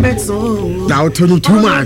Now turn too much.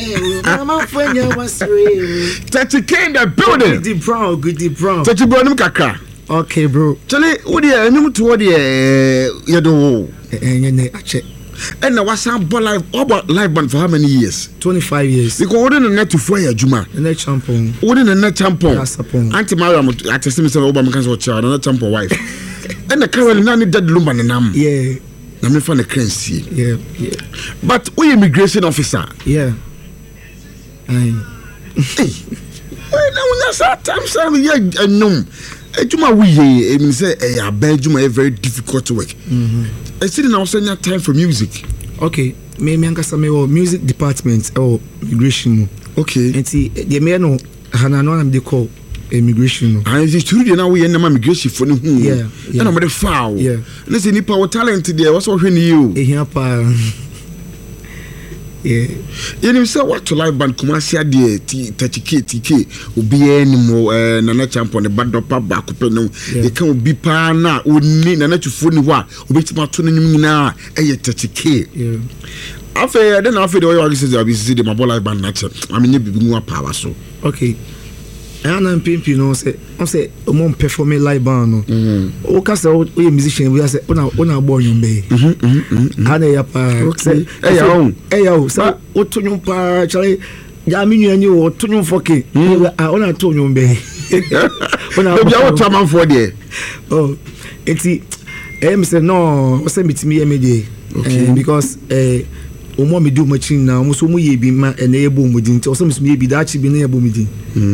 30K in the building. Goody brown. 30 brown kakra. Okay, bro. Charlie, what do you to you do? And now what's up about live band for how many years? 25 years. Because what in the net to fire Juma? The net champion. What in the net champion? Auntie Mariam at the same time Obama can child and a champion wife. And the Carol Nani dead lumban and nam. Yeah. I'm from the currency. Yeah. But we immigration officer. Yeah. Hey. Well, now that's yeah, no. Juma we say a Belgium very difficult to work. I still now send time for music. Okay, me ankasa me music department or immigration. Okay. And see the me no hana no am dey call immigration. And the studio now we na immigration for no. Yeah. And I'm the foul. Yeah. And say nipa what talent there what's what when you. Ehia pa. Yeah. You say what to live band commercial there TK obi anymore na champion the band up back up no they can be pa na oni na twufo ni ho a obetima to no nyina eye 30K. Yeah. After then after the way say they be see the mobile live band na I mean be mu power so. Okay. And I'm pimping no say o performing live band no. O ka say o musician we say una born you be. Ana ya pa say eyo say o to nyum pa chale ya mi nua ni o to nyum foke. Ona to nyum be. Ona be o to man for there. Oh, eti me say no, o say mitimi e me dey. Because omo me do machine na omo so mo ye bi ma na ebo mo din o so me ye bi da chi bi na ebo mo din.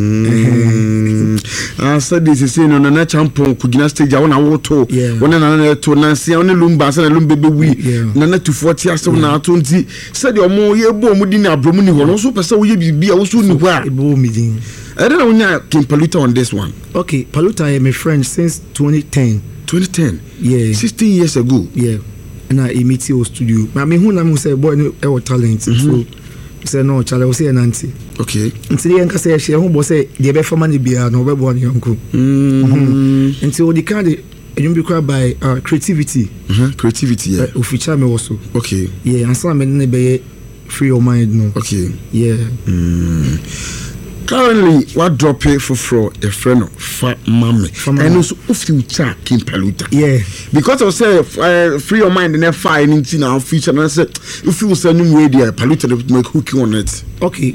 Said this is saying on a champion could gina stage I want to when na to na see on lumba say na lumbe be we na to 40 aso na 20 said your mo ye ebo mo din na abromu ni ho no so pese wo ye bibia wo so ni ho a ebo mo din. I don't know when Kim Paluta on this one. Okay, Paluta is my friend since 2010. 2010. Yeah. 16 years ago. Yeah. And I meet you studio. I mean, who na say boy no talent. So say no, Charlie was say nanti. Okay. Until the say she who boss say the be family bia no be born uncle. Until the kind you be called by creativity. Creativity, yeah. Official me also. Okay. Yeah, and some me be free your mind no. Okay. Yeah. Currently, what drop it for a friend of Fat Mommy and also if you chat Kim Paluta. Yeah. Because I say free your mind and then fine in our future and I said if you send him radio Paluta to make hook on it. Okay.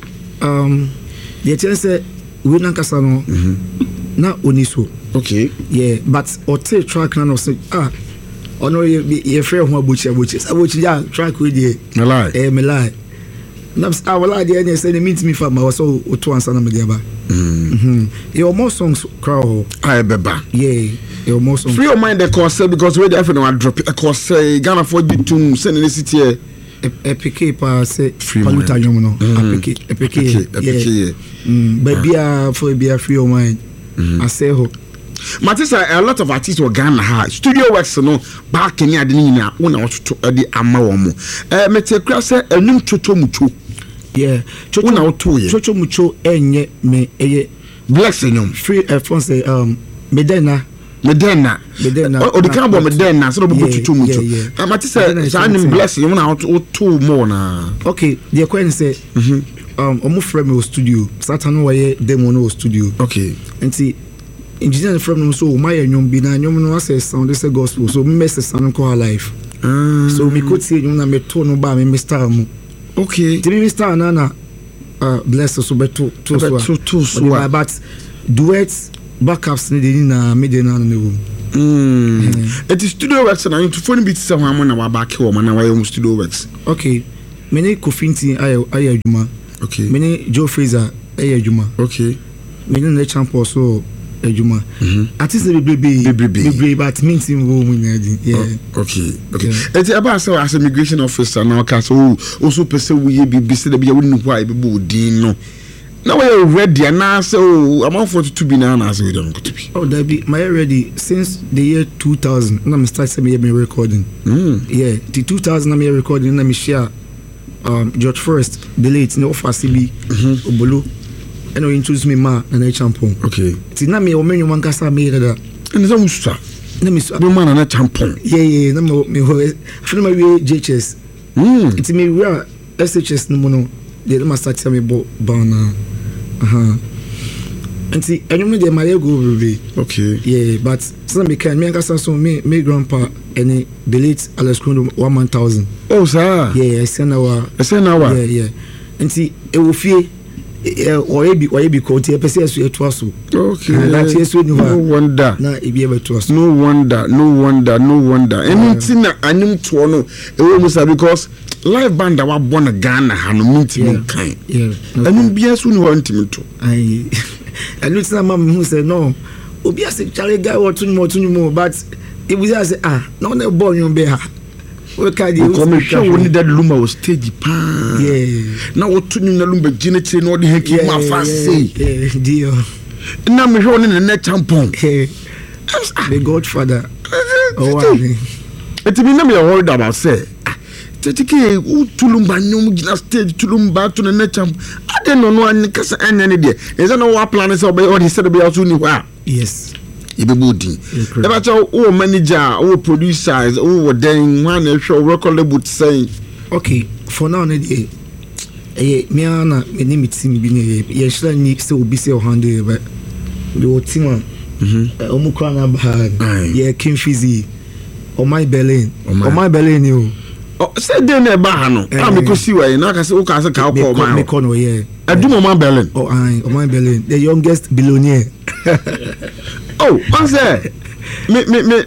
The chance say we na kasa no na oniso. Okay. Yeah, but or take track na say ono ye free ho abuchi ya track we dey. Me lie. Me lie. I will like the end say meet me for my so to answer na me there. Your more songs crowd. I beba. Yeah, your more songs. Free your mind the course because we dey no drop a course Ghana for you to send in the city here. EPK pa say Paluta nyom no. EPK. But be for be free your mind. I say ho. Matisa a lot of artists were Ghana ha studio works no back in ade nyina wona to de ama wo mo. Mete kra say enum toto mucho. Yeah, Chocho mucho enye me eye blessing free phone say Medena o the kind of Medena so be chocho mucho. Matisa say blessing na to more na. Okay, the question say omo frame me studio Satan way demo no studio. Okay. And see engineer from them so my nyom bi na nyom no say sound this gospel so me message sound call life. So me could say nyom na me to no ba me star mu. Okay. The me star na bless us so beto so but duets backups ni na me dey na no. It is studio works na to phone beat say one na wa back wo na wa studio works. Okay. Me ne Kofinti aye adwuma. Okay. Me ne Joe Fraser aye adwuma. Okay. Me ne champion so adwuma. Artist be but means in wo munyadi. Yeah. Okay. It's about so as immigration officer na ka so also person we be say be wonu why be bodin no. Now we are ready and now so I'm 42 be now as we don't go to be. Oh, that be my ready since the year 2000. Now me start me recording. Yeah, the 2000 I'm recording. Now me share George Forrest the late no offer CB Obolo. And we introduce me ma and a champion. Okay. Ti na me o menyo man kasa me that. And so musa. Na me so. No man na champion. Yeah. Na me ho. After me we JHS. It's me we are SHS no mono. They must start me bana. And see, I don't know they might go baby. Okay. Yeah, but some me can me me grandpa any delete Alex Krondo 1,000. Oh sir. Yeah, I send our. Yeah. And see, it will feel or be called here person so to us. Okay. That is no wonder. Na e be able to us. No wonder. Anything anim to no. E wo musa because live band that wa born a Ghana ha no meeting kind. Yeah. Anim bia so ni wa ntimi to. Ai. And it's not mom who said no. Obi say Charlie guy what too more but it was say no na born you be ha. We can you come show we need that Lumba was stage pa. Yeah. Now what to na Lumba ginete no the henki ma fast say. Yeah, dear. Na me show na net tampon. The Godfather. Oh, it be na me worried about say. Tetike Tulumba nyom gina stage Tulumba to na net champ. I don't know an kasa anya there. Is no what plan is or he said be also ni wa. Yes. Ibebodi. Eba cha o manager, o producers, o then one show record label saying okay, for now na dey me ana me name team bi ne ye shira ni se obi se handle but the team o mu kwa na ba ye King Fizzy o my Berlin you say dey na ba ha no am ko si wa na ka se o ka se ka ko ma me ko no ye adum o my Berlin o my Berlin the youngest billionaire. Oh, I say, me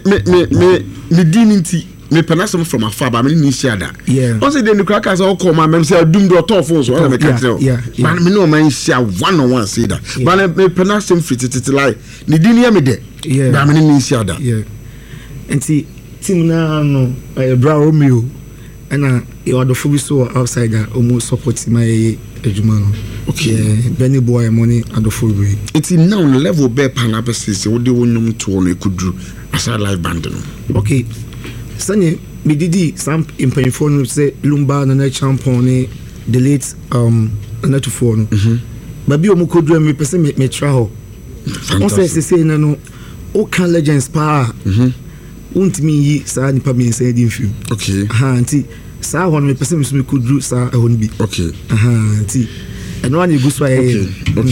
dininity, me penasum from afar, but me ni share that. Yeah. I say then the crackers all come and say doom do top phones, so I me can't tell. Yeah. But me no man share one on one say that. But me penasum fit it like ni dinia me de. Yeah. But me ni share that. Yeah. And see, team na no, Bra Romeo, and you are the full so outside that almost support my ejumano. Okay. Yeah, Benny Boy money at the full way. It's in now level bear panapesis, what do you want to own could do as a live band. Okay. Sunny, me did some in say Lumba and a champone delete not to phone. But be could do me person me travel. Also say no all can legends power. Won't me sa nipa me say film. Okay. Auntie sa one me person me could do sa won't be. Okay. Auntie. And one you go so okay.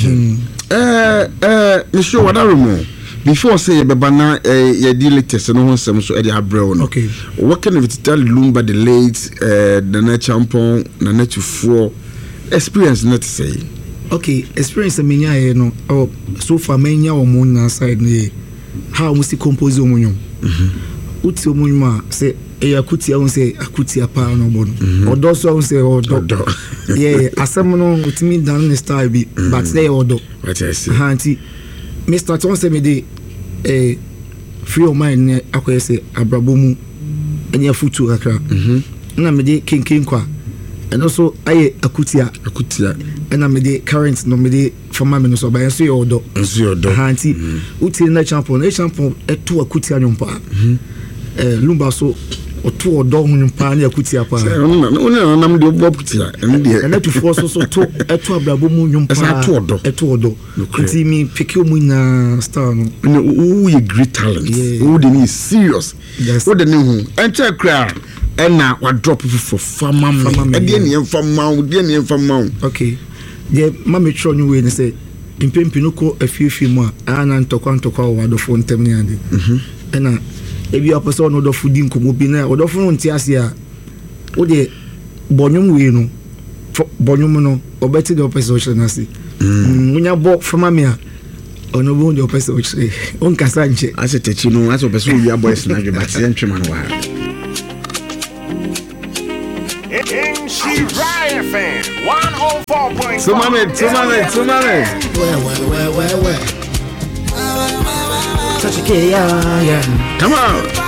Monsieur Wadarimo, before say Babana ye latest no one some so e dey abroad. Okay. What can you tell Lumba the late the net champion na net for experience not say. Okay, experience me nya no oh so far me nya o mon na side no how we see compose o mon. Uti o mon ma say akuti a say akuti apa no bon. Odo so say odo. Yeah, asem no utimi dan style bi but say odo. What I see. Auntie Mr. Tom say me dey free of mind akoye say abrabomu enya futu akra. Na me dey kinkin kwa. And also aye akutia and me dey current no me dey from my so by so your odo. Auntie uti na champion eto akutia nyompa. Lumba so oto odo nyompa na akutia pa. Una nam de obo akutia and na to force so to eto abrabomu nyompa. Eto odo. Uti mi pick you na star no. Who you great talent. Who dey need serious. What the new enter cry. And now what drop for farmer okay. The mammy show you when they say in Pimpinoco a few more and to quanto the phone terminal. And if you are person of the fooding comobina or the phone tiasia or the bonum wino for bonumono or better the opposition. I see when you bought from Mamia or no one the opposition on Casanche. I said, you know, as a person, you are boys, but gentleman. She Riot Fan 104.5. Two minutes. Touch a key, yeah. Come on.